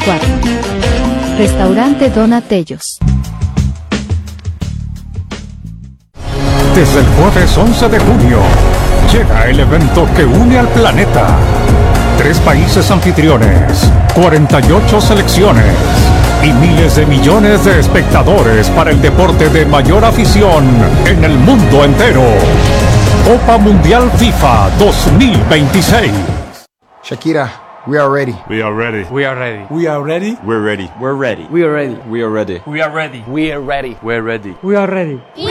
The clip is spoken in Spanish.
4. Restaurante Donatellos. Desde el jueves 11 de junio, llega el evento que une al planeta. 3 países anfitriones, 48 selecciones y miles de millones de espectadores para el deporte de mayor afición en el mundo entero. Copa Mundial FIFA 2026. Shakira, we are ready. We are ready. We are ready. We are ready. We're ready. We're ready. We are ready. We are ready. We are ready. We are ready. We're ready. We are ready. We